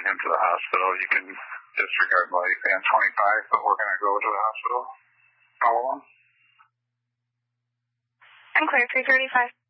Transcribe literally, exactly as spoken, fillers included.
him to the hospital. You can disregard life and twenty-five, but we're going to go to the hospital. Follow on. I'm clear, three thirty-five.